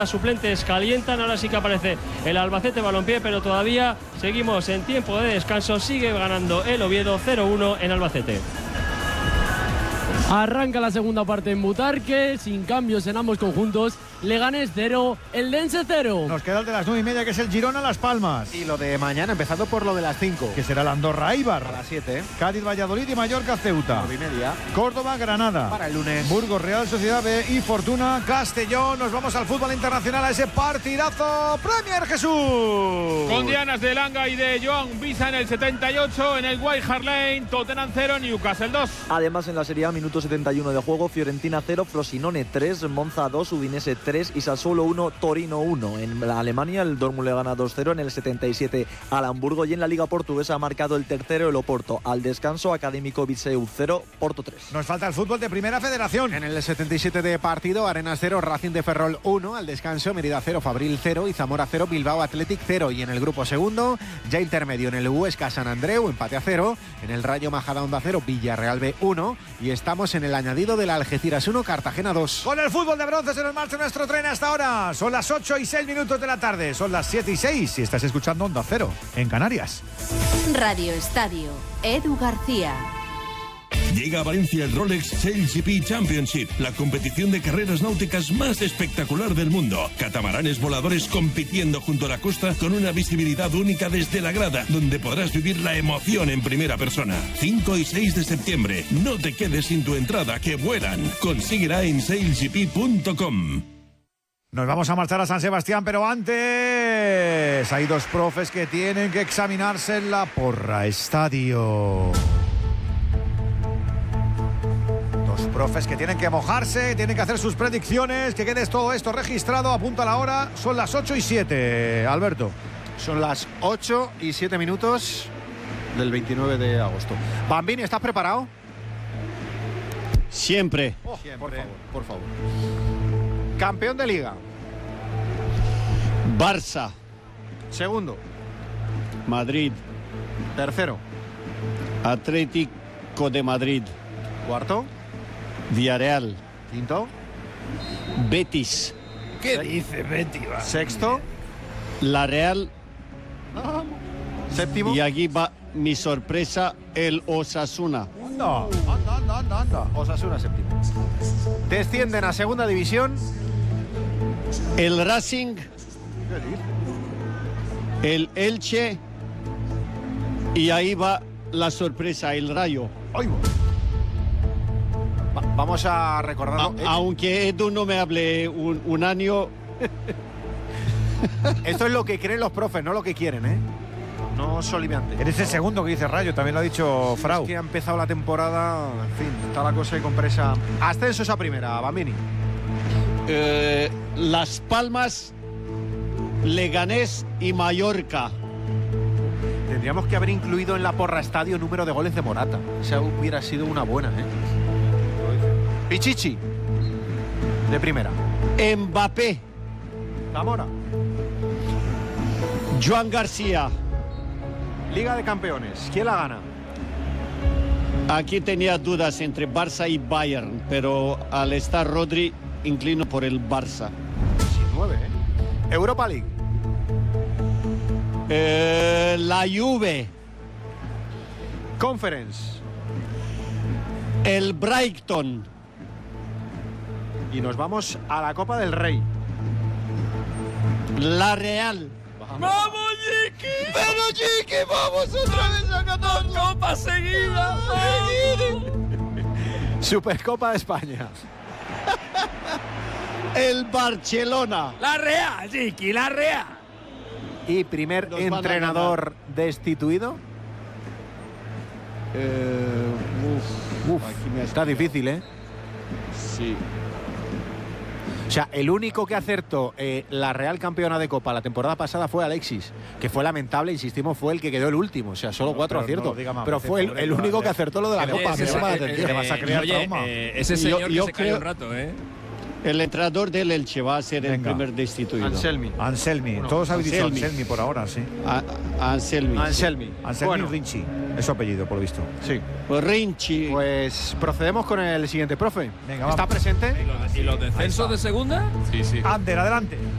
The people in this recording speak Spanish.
Suplentes calientan, ahora sí que aparece el Albacete Balompié, pero todavía seguimos en tiempo de descanso. Sigue ganando el Oviedo 0-1 en Albacete. Arranca la segunda parte en Butarque, sin cambios en ambos conjuntos. Leganés 0, Eldense 0. Nos queda el de las 9:30, que es el Girona Las Palmas. Y lo de mañana, empezando por lo de las 5. Que será el Andorra Eibar. A las 7. Cádiz Valladolid y Mallorca Ceuta. 9:30. Córdoba Granada. Para el lunes. Burgos Real Sociedad B y Fortuna Castellón. Nos vamos al fútbol internacional, a ese partidazo. Premier Jesús. Con dianas de Langa y de Joan Visa en el 78, en el White Hart Lane, Tottenham 0, Newcastle 2. Además, en la Serie A, minuto 71 de juego, Fiorentina 0, Frosinone 3, Monza 2, Udinese 3 y Sassuolo 1, Torino 1. En la Alemania, el Dortmund le gana 2-0 en el 77 al Hamburgo, y en la Liga Portuguesa ha marcado el tercero el Oporto. Al descanso, Académico Viseu 0, Porto 3. Nos falta el fútbol de Primera Federación. En el 77 de partido, Arenas 0, Racing de Ferrol 1. Al descanso, Mérida 0, Fabril 0 y Zamora 0, Bilbao Athletic 0. Y en el grupo segundo, ya intermedio, en el Huesca San Andreu, empate a 0. En el Rayo Majadahonda 0, Villarreal B 1. Y estamos en el añadido del Algeciras 1, Cartagena 2. Con el fútbol de bronce se nos marcha nuestro tren hasta ahora. Son las 8:06 de la tarde. Son las 7:06 si estás escuchando Onda Cero en Canarias. Radio Estadio, Edu García. Llega a Valencia el Rolex Sail Championship, la competición de carreras náuticas más espectacular del mundo. Catamaranes voladores compitiendo junto a la costa con una visibilidad única desde la grada, donde podrás vivir la emoción en primera persona. 5 y 6 de septiembre. No te quedes sin tu entrada, que vuelan. Consíguela en sailgp.com. Nos vamos a marchar a San Sebastián, pero antes hay dos profes que tienen que examinarse en la Porra Estadio. Dos profes que tienen que mojarse, tienen que hacer sus predicciones, que quede todo esto registrado. Apunta la hora, son las 8:07, Alberto. Son las 8:07 del 29 de agosto. Bambini, ¿estás preparado? Siempre. Siempre. Por favor. Campeón de Liga. Barça. Segundo. Madrid. Tercero. Atlético de Madrid. Cuarto. Villarreal. Quinto. Betis. ¿Qué dice Betis? Sexto. La Real. Séptimo. Y aquí va mi sorpresa, el Osasuna. Anda. Osasuna séptimo. Descienden a segunda división. El Racing. El Elche. Y ahí va la sorpresa, el Rayo. Vamos a recordarlo. Aunque Edu no me hable un año. Esto es lo que creen los profes, no lo que quieren, ¿eh? No soliviante. Eres el segundo que dice Rayo, también lo ha dicho Frau. Es que ha empezado la temporada, en fin, está la cosa ahí con presa. Ascensos a primera, Bambini. Las Palmas, Leganés y Mallorca. Tendríamos que haber incluido en la Porra Estadio número de goles de Morata. Esa hubiera sido una buena, ¿eh? Pichichi, de primera. Mbappé. Zamora. Joan García. Liga de Campeones, ¿quién la gana? Aquí tenía dudas entre Barça y Bayern, pero al estar Rodri, inclino por el Barça. Sin 9, ¿eh? Europa League. La Juve. Conference. El Brighton. Y nos vamos a la Copa del Rey. La Real. ¡Vamos, Chiqui! ¡Pero Chiqui, vamos otra vez a ganar! ¡Copa seguida! Supercopa de España. El Barcelona. ¡La Real, Chiqui, la Real! Y primer Nos van a entrenador destituido. Aquí me Está difícil, ¿eh? Sí. O sea, el único que acertó la Real campeona de Copa la temporada pasada fue Alexis, que fue lamentable, insistimos, fue el que quedó el último. O sea, solo 4 aciertos. Pero fue el único que acertó lo de la Copa. Te vas a crear trauma. Ese señor yo que se cayó un rato, ¿eh? El entrenador del Elche va a ser el primer destituido. Anselmi. Todos habéis dicho Anselmi. Anselmi por ahora, sí. Anselmi. Anselmi. Anselmi Rinchi, es su apellido, por lo visto. Sí. Pues Rinchi. Pues procedemos con el siguiente profe. Venga, ¿Está vamos. presente? ¿Y los descensos de segunda? Sí. Ander, adelante.